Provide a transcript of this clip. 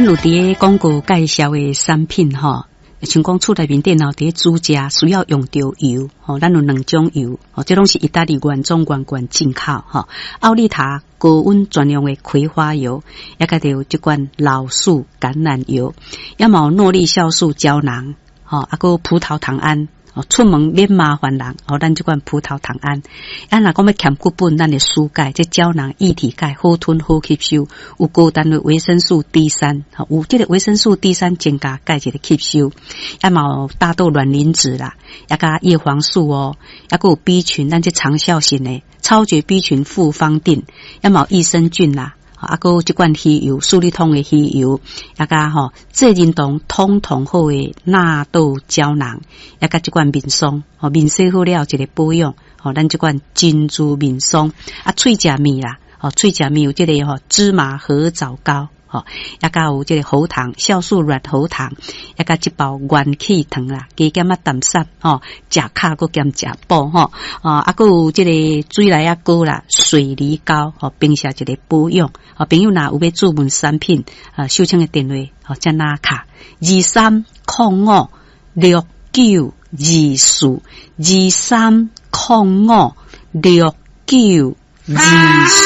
有伫个广告介绍的产品吼，像讲厝内面电脑伫煮食需要用到油吼，咱有两种油吼，这拢是意大利原装原罐进口吼。奥利塔高温专用的葵花油，也个有这款老树橄榄油，也有诺丽酵素胶囊吼，啊个葡萄糖胺。出门免麻烦人，咱这款葡萄糖胺，若讲要欠骨本，咱的输钙，这胶囊液体钙好吞好吸收，有高单位维生素 D3，有这个维生素 D3增加钙质的吸收，也有大豆卵磷脂啦，也加叶黄素也个有 B 群，咱这长效型的超绝 B 群复方定，也有益生菌啦。个有这款鱼油，苏利通的鱼油，也加这认同通好的纳豆胶囊，也加这款面霜，面洗好了一个保养，咱这款珍珠面霜，喙食面啦，喙食面有这个芝麻合枣膏。也加有这个喉糖酵素软喉糖，也加一包元气糖啦，加减淡砂食卡搁减食补个有这个水来膏啦，水梨膏并且一个保养朋友若有要注文产品收请的电话加拿卡2305692423056924。